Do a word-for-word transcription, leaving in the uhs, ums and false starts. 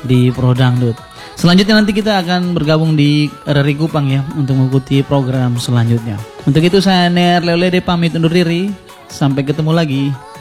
di Pro Dangdut. Selanjutnya nanti kita akan bergabung di R R I Kupang ya untuk mengikuti program selanjutnya. Untuk itu saya Ner Leolede pamit undur diri. Sampai ketemu lagi.